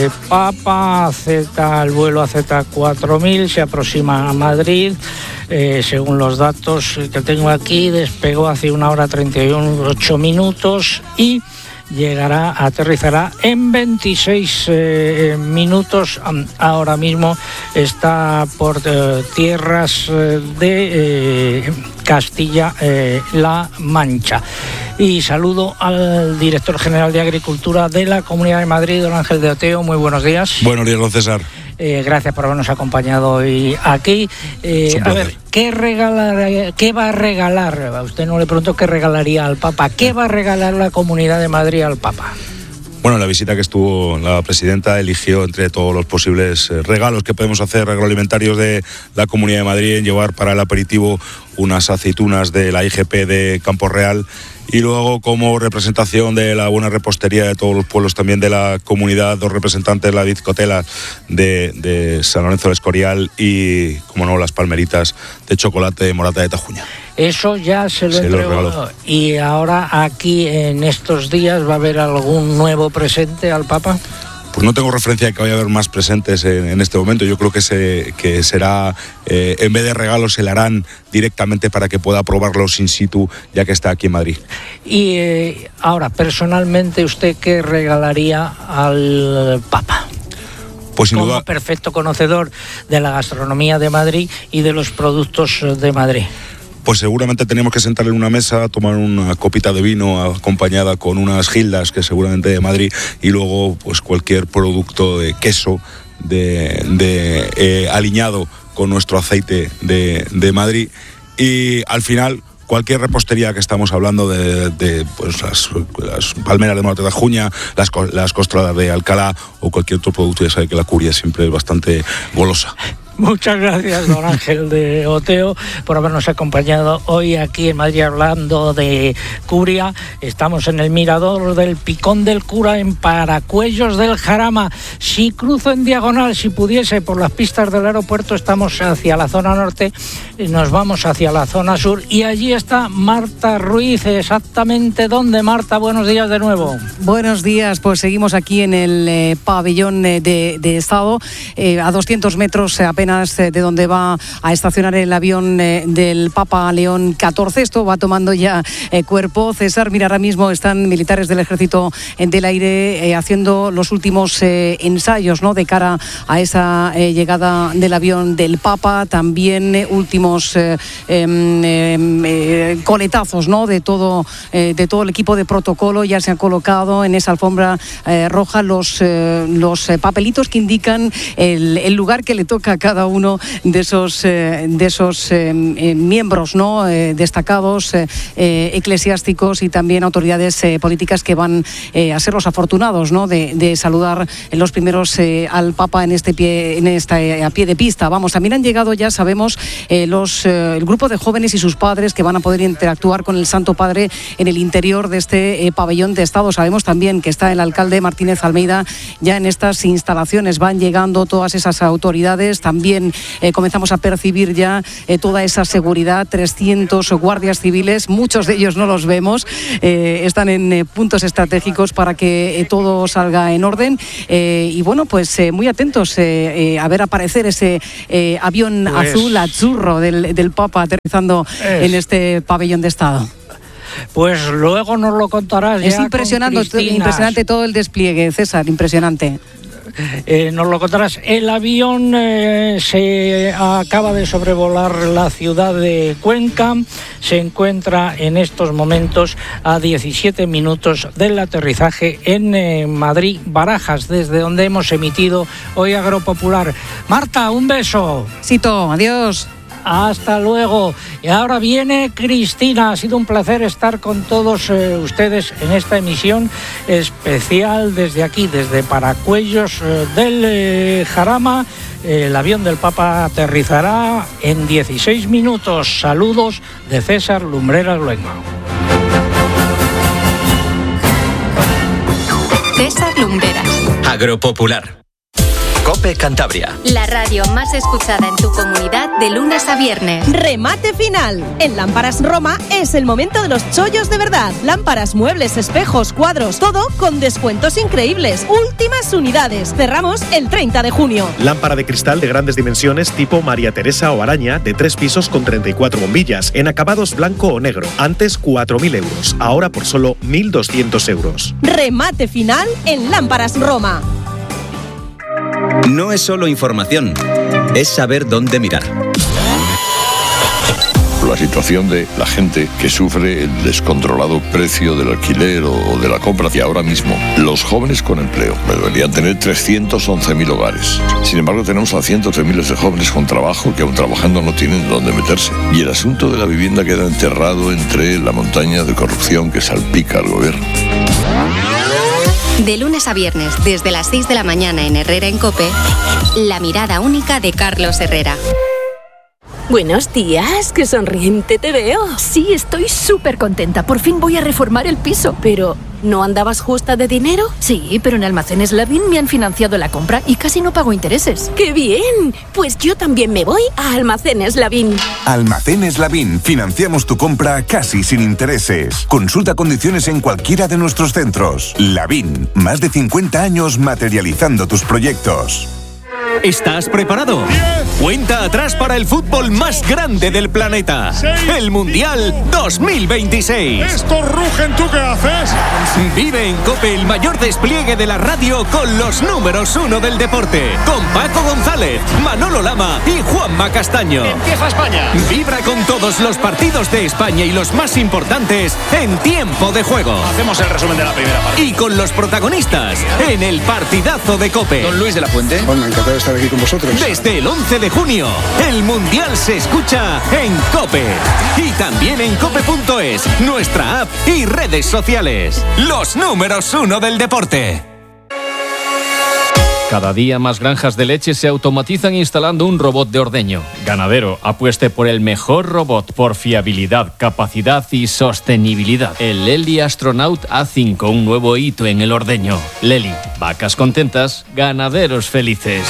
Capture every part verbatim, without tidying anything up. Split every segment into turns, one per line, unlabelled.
Papa Z, el vuelo A Z cuatro mil se aproxima a Madrid. Eh, según los datos que tengo aquí, despegó hace una hora treinta y ocho minutos y llegará, aterrizará en veintiséis eh, minutos. Ahora mismo está por eh, tierras eh, de eh, Castilla-La eh, Mancha. Y saludo al director general de Agricultura de la Comunidad de Madrid, don Ángel de Oteo. Muy buenos días.
Buenos días, don César.
Eh, gracias por habernos acompañado hoy aquí. Eh, a ver, ¿qué, regalar, ¿qué va a regalar? A usted no le pregunto qué regalaría al Papa. ¿Qué va a regalar la Comunidad de Madrid al Papa?
Bueno, la visita que estuvo la presidenta eligió entre todos los posibles regalos que podemos hacer, agroalimentarios de la Comunidad de Madrid, en llevar para el aperitivo unas aceitunas de la I G P de Campo Real. Y luego, como representación de la buena repostería de todos los pueblos también de la comunidad, dos representantes, la bizcotela de, de San Lorenzo del Escorial y, como no, las palmeritas de chocolate de Morata de Tajuña.
Eso ya se lo entregó. Y ahora aquí en estos días va a haber algún nuevo presente al Papa.
Pues no tengo referencia de que vaya a haber más presentes en, en este momento. Yo creo que, se, que será, eh, en vez de regalos, se le harán directamente para que pueda probarlos in situ, ya que está aquí en Madrid.
Y eh, ahora, personalmente, ¿usted qué regalaría al Papa?
Pues sin
Como
duda,
perfecto conocedor de la gastronomía de Madrid y de los productos de Madrid.
Pues seguramente tenemos que sentar en una mesa, tomar una copita de vino acompañada con unas gildas, que seguramente de Madrid, y luego pues cualquier producto de queso de, de eh, aliñado con nuestro aceite de, de Madrid. Y al final, cualquier repostería que estamos hablando de, de pues las, las palmeras de Morata de Tajuña, las, las costradas de Alcalá o cualquier otro producto, ya sabe que la curia siempre es bastante golosa.
Muchas gracias, don Ángel de Oteo, por habernos acompañado hoy aquí en Madrid hablando de Curia. Estamos en el mirador del Picón del Cura, en Paracuellos del Jarama. Si cruzo en diagonal, si pudiese, por las pistas del aeropuerto, estamos hacia la zona norte, nos vamos hacia la zona sur y allí está Marta Ruiz. Exactamente dónde, Marta, buenos días de nuevo.
Buenos días, pues seguimos aquí en el eh, pabellón de, de Estado, eh, a doscientos metros eh, apenas de donde va a estacionar el avión eh, del Papa León catorce. Esto va tomando ya eh, cuerpo. César, mira, ahora mismo están militares del Ejército del Aire eh, haciendo los últimos eh, ensayos, ¿no?, de cara a esa eh, llegada del avión del Papa. También eh, últimos eh, eh, eh, coletazos, ¿no?, de todo, eh, de todo el equipo de protocolo. Ya se han colocado en esa alfombra eh, roja los, eh, los eh, papelitos que indican el, el lugar que le toca a cada uno de esos eh, de esos eh, eh, miembros, ¿no?, eh, destacados, eh, eh, eclesiásticos y también autoridades eh, políticas que van eh, a ser los afortunados, ¿no?, de, de saludar los primeros eh, al Papa en este pie en esta eh, a pie de pista. Vamos, también han llegado, ya sabemos, eh, los eh, el grupo de jóvenes y sus padres que van a poder interactuar con el Santo Padre en el interior de este eh, pabellón de Estado. Sabemos también que está el alcalde Martínez Almeida ya en estas instalaciones. Van llegando todas esas autoridades. También eh, comenzamos a percibir ya eh, toda esa seguridad, trescientos guardias civiles, muchos de ellos no los vemos, eh, están en eh, puntos estratégicos para que eh, todo salga en orden eh, y bueno, pues eh, muy atentos eh, eh, a ver aparecer ese eh, avión pues, azul, azurro del, del Papa aterrizando es. en este pabellón de Estado.
Pues luego nos lo contarás.
Es
ya
impresionante, impresionante todo el despliegue, César, impresionante.
Eh, nos lo contarás. El avión eh, se acaba de sobrevolar la ciudad de Cuenca. Se encuentra en estos momentos a diecisiete minutos del aterrizaje en eh, Madrid, Barajas, desde donde hemos emitido hoy Agropopular. Marta, un beso.
Sito, adiós.
Hasta luego. Y ahora viene Cristina. Ha sido un placer estar con todos eh, ustedes en esta emisión especial desde aquí, desde Paracuellos eh, del eh, Jarama. El avión del Papa aterrizará en dieciséis minutos. Saludos de César Lumbreras Luengo.
César Lumbreras.
Agropopular.
COPE Cantabria.
La radio más escuchada en tu comunidad de lunes a viernes.
Remate final. En Lámparas Roma es el momento de los chollos de verdad. Lámparas, muebles, espejos, cuadros, todo con descuentos increíbles. Últimas unidades. Cerramos el treinta de junio.
Lámpara de cristal de grandes dimensiones tipo María Teresa o Araña de tres pisos con treinta y cuatro bombillas en acabados blanco o negro. Antes cuatro mil euros, ahora por solo mil doscientos euros.
Remate final en Lámparas Roma.
No es solo información, es saber dónde mirar.
La situación de la gente que sufre el descontrolado precio del alquiler o de la compra, y ahora mismo los jóvenes con empleo deberían tener trescientos once mil hogares. Sin embargo, tenemos a cientos de miles de jóvenes con trabajo que aún trabajando no tienen dónde meterse. Y el asunto de la vivienda queda enterrado entre la montaña de corrupción que salpica al gobierno.
De lunes a viernes, desde las seis de la mañana en Herrera en COPE, la mirada única de Carlos Herrera.
Buenos días, qué sonriente te veo.
Sí, estoy súper contenta. Por fin voy a reformar el piso.
Pero, ¿no andabas justa de dinero?
Sí, pero en Almacenes Lavín me han financiado la compra y casi no pago intereses.
¡Qué bien! Pues yo también me voy a Almacenes Lavín.
Almacenes Lavín. Financiamos tu compra casi sin intereses. Consulta condiciones en cualquiera de nuestros centros. Lavín. Más de cincuenta años materializando tus proyectos.
¿Estás preparado?
diez,
Cuenta atrás para el fútbol más grande del planeta.
seis,
el Mundial dos mil veintiséis.
Estos rugen, ¿tú qué haces?
Vive en COPE el mayor despliegue de la radio con los números uno del deporte. Con Paco González, Manolo Lama y Juanma Castaño.
Empieza España.
Vibra con todos los partidos de España y los más importantes en tiempo de juego.
Hacemos el resumen de la primera parte.
Y con los protagonistas en el partidazo de COPE.
Don Luis de la Fuente.
Bueno, encantado de estar aquí con vosotros.
Desde el once de junio, el Mundial se escucha en COPE. Y también en cope punto es, nuestra app y redes sociales. Los números uno del deporte.
Cada día más granjas de leche se automatizan instalando un robot de ordeño. Ganadero, apueste por el mejor robot por fiabilidad, capacidad y sostenibilidad. El Lely Astronaut A cinco, un nuevo hito en el ordeño. Lely, vacas contentas, ganaderos felices.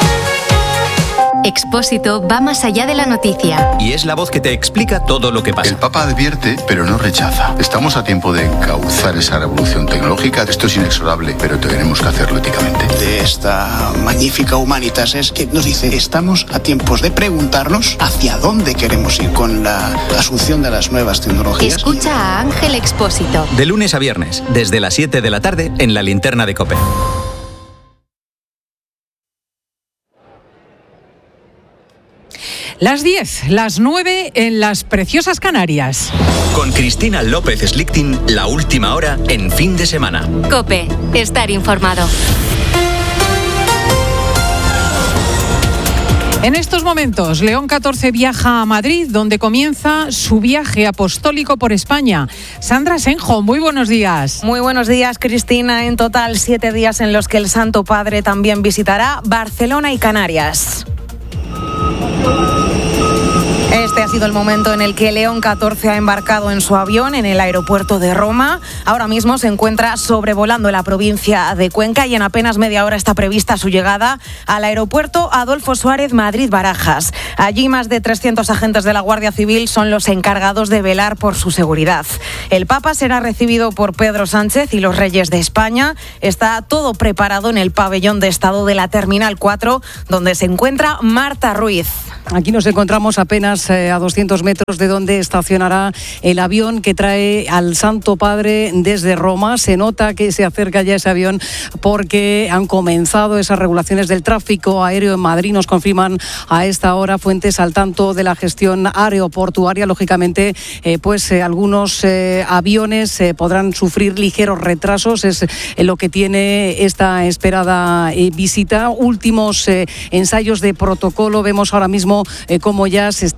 Expósito va más allá de la noticia.
Y es la voz que te explica todo lo que pasa.
El Papa advierte, pero no rechaza. Estamos a tiempo de encauzar esa revolución tecnológica. Esto es inexorable, pero tenemos que hacerlo éticamente.
De esta magnífica Humanitas es que nos dice, estamos a tiempos de preguntarnos hacia dónde queremos ir con la asunción de las nuevas tecnologías.
Escucha a Ángel Expósito.
De lunes a viernes, desde las siete de la tarde, en la linterna de COPE.
Las diez, las nueve en las preciosas Canarias.
Con Cristina López Slichting, la última hora en fin de semana.
COPE, estar informado.
En estos momentos, León catorce viaja a Madrid, donde comienza su viaje apostólico por España. Sandra Senjo, muy buenos días.
Muy buenos días, Cristina. En total, siete días en los que el Santo Padre también visitará Barcelona y Canarias. Este ha sido el momento en el que León catorce ha embarcado en su avión en el aeropuerto de Roma. Ahora mismo se encuentra sobrevolando la provincia de Cuenca y en apenas media hora está prevista su llegada al aeropuerto Adolfo Suárez Madrid-Barajas. Allí más de trescientos agentes de la Guardia Civil son los encargados de velar por su seguridad. El Papa será recibido por Pedro Sánchez y los Reyes de España. Está todo preparado en el pabellón de estado de la Terminal cuatro, donde se encuentra Marta Ruiz.
Aquí nos encontramos apenas eh, a doscientos metros de donde estacionará el avión que trae al Santo Padre desde Roma. Se nota que se acerca ya ese avión porque han comenzado esas regulaciones del tráfico aéreo en Madrid. Nos confirman a esta hora fuentes al tanto de la gestión aeroportuaria. Lógicamente, eh, pues eh, algunos eh, aviones eh, podrán sufrir ligeros retrasos. Es eh, lo que tiene esta esperada eh, visita. Últimos eh, ensayos de protocolo. Vemos ahora mismo Eh, como ya se está terminando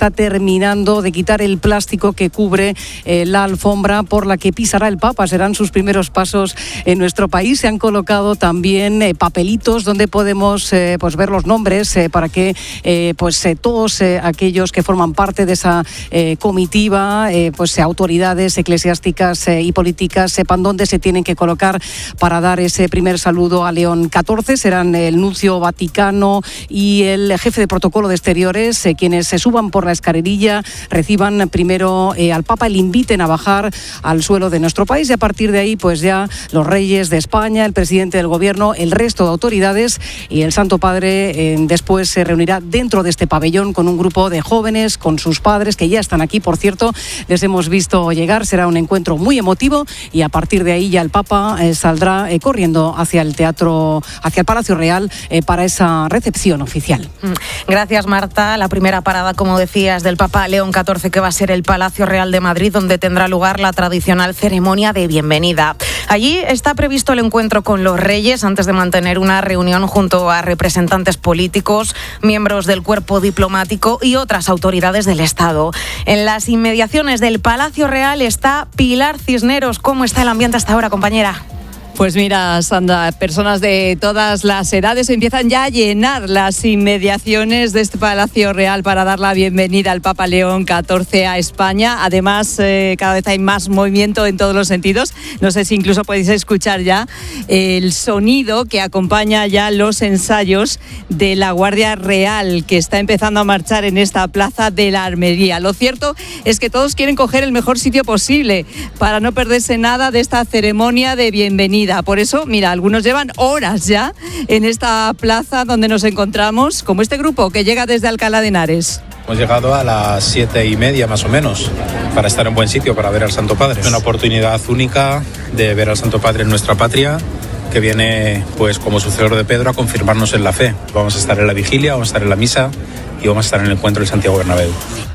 terminando de quitar el plástico que cubre eh, la alfombra por la que pisará el Papa. Serán sus primeros pasos en nuestro país. Se han colocado también eh, papelitos donde podemos eh, pues ver los nombres eh, para que eh, pues eh, todos eh, aquellos que forman parte de esa eh, comitiva, eh, pues eh, autoridades eclesiásticas eh, y políticas sepan dónde se tienen que colocar para dar ese primer saludo a León catorce. Serán el nuncio vaticano y el jefe de protocolo de exteriores eh, quienes se suban por la escalerilla, reciban primero eh, al Papa, le inviten a bajar al suelo de nuestro país y a partir de ahí pues ya los reyes de España, el presidente del gobierno, el resto de autoridades y el Santo Padre eh, después se reunirá dentro de este pabellón con un grupo de jóvenes, con sus padres que ya están aquí, por cierto, les hemos visto llegar. Será un encuentro muy emotivo y a partir de ahí ya el Papa eh, saldrá eh, corriendo hacia el teatro, hacia el Palacio Real eh, para esa recepción oficial.
Gracias, Marta. La primera parada, como decías, del Papa León catorce, que va a ser el Palacio Real de Madrid, donde tendrá lugar la tradicional ceremonia de bienvenida. Allí está previsto el encuentro con los reyes antes de mantener una reunión junto a representantes políticos, miembros del cuerpo diplomático y otras autoridades del Estado. En las inmediaciones del Palacio Real está Pilar Cisneros. ¿Cómo está el ambiente hasta ahora, compañera?
Pues mira, Sandra, personas de todas las edades empiezan ya a llenar las inmediaciones de este Palacio Real para dar la bienvenida al Papa León catorce a España. Además, eh, cada vez hay más movimiento en todos los sentidos. No sé si incluso podéis escuchar ya el sonido que acompaña ya los ensayos de la Guardia Real, que está empezando a marchar en esta plaza de la Armería. Lo cierto es que todos quieren coger el mejor sitio posible para no perderse nada de esta ceremonia de bienvenida. Por eso, mira, algunos llevan horas ya en esta plaza donde nos encontramos, como este grupo que llega desde Alcalá de Henares.
Hemos llegado a las siete y media más o menos para estar en buen sitio, para ver al Santo Padre. Es una oportunidad única de ver al Santo Padre en nuestra patria, que viene pues como sucesor de Pedro a confirmarnos en la fe. Vamos a estar en la vigilia, vamos a estar en la misa y vamos a estar en el encuentro del Santiago Bernabéu.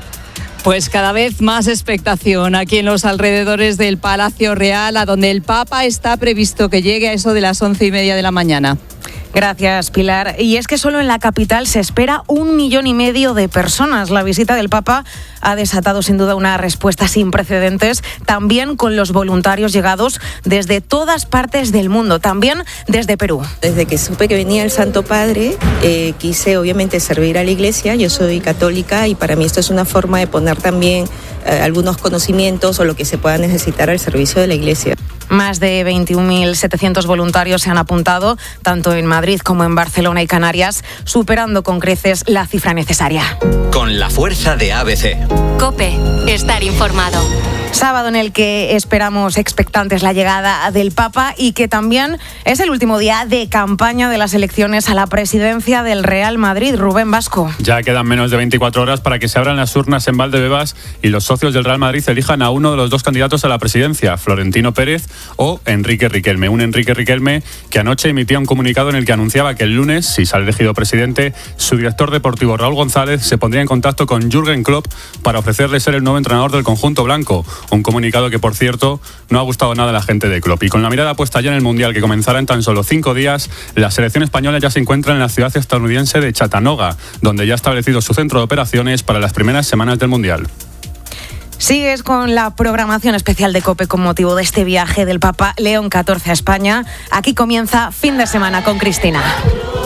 Pues cada vez más expectación aquí en los alrededores del Palacio Real, a donde el Papa está previsto que llegue a eso de las once y media de la mañana.
Gracias, Pilar. Y es que solo en la capital se espera un millón y medio de personas. La visita del Papa ha desatado sin duda una respuesta sin precedentes, también con los voluntarios llegados desde todas partes del mundo, también desde Perú.
Desde que supe que venía el Santo Padre, eh, quise obviamente servir a la Iglesia. Yo soy católica y para mí esto es una forma de poner también eh, algunos conocimientos o lo que se pueda necesitar al servicio de la Iglesia.
Más de veintiún mil setecientos voluntarios se han apuntado, tanto en Madrid como en Barcelona y Canarias, superando con creces la cifra necesaria.
Con la fuerza de A B C.
COPE, estar informado.
Sábado en el que esperamos expectantes la llegada del Papa y que también es el último día de campaña de las elecciones a la presidencia del Real Madrid. Rubén Vasco.
Ya quedan menos de veinticuatro horas para que se abran las urnas en Valdebebas y los socios del Real Madrid elijan a uno de los dos candidatos a la presidencia, Florentino Pérez o Enrique Riquelme. Un Enrique Riquelme que anoche emitía un comunicado en el que anunciaba que el lunes, si sale elegido presidente, su director deportivo Raúl González se pondría en contacto con Jürgen Klopp para ofrecerle ser el nuevo entrenador del conjunto blanco. Un comunicado que, por cierto, no ha gustado nada a la gente de Klopp. Y con la mirada puesta ya en el Mundial, que comenzará en tan solo cinco días, la selección española ya se encuentra en la ciudad estadounidense de Chattanooga, donde ya ha establecido su centro de operaciones para las primeras semanas del Mundial.
Sigues con la programación especial de COPE con motivo de este viaje del Papa León catorce a España. Aquí comienza Fin de Semana con Cristina.